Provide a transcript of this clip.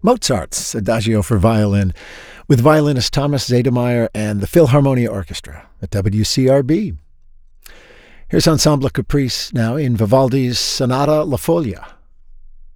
Mozart's Adagio for Violin with violinist Thomas Zademeyer and the Philharmonia Orchestra at WCRB. Here's Ensemble Caprice now in Vivaldi's Sonata La Foglia.